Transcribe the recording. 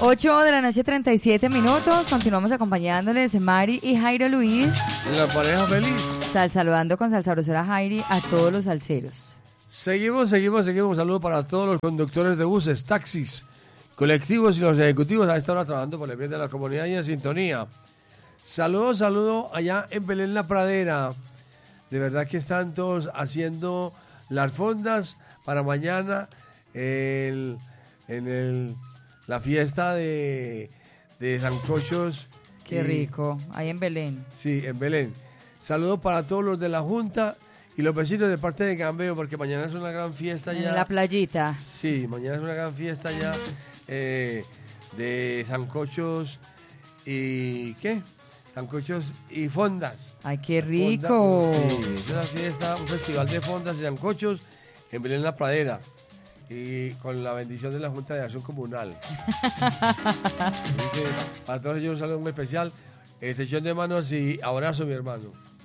8:37 a.m. Continuamos acompañándoles Mari y Jairo Luis. La pareja feliz. Saludando con Salsabrosora Jairi a todos los salseros. Seguimos. Un saludo para todos los conductores de buses, taxis, colectivos y los ejecutivos a esta hora trabajando por el bien de la comunidad y en sintonía. Saludo allá en Belén La Pradera. De verdad que están todos haciendo las fondas para mañana la fiesta de sancochos. Qué rico, ahí en Belén. Sí, en Belén. Saludos para todos los de la Junta y los vecinos de parte de Gambeo, porque mañana es una gran fiesta ya. En la playita. Sí, mañana es una gran fiesta ya de sancochos y ¿qué? Sancochos y fondas. ¡Ay, qué rico! Sí, es una fiesta, un festival de fondas y sancochos en Belén La Pradera. Y con la bendición de la Junta de Acción Comunal. Así que para todos ellos un saludo muy especial. Extensión de manos y abrazo, mi hermano.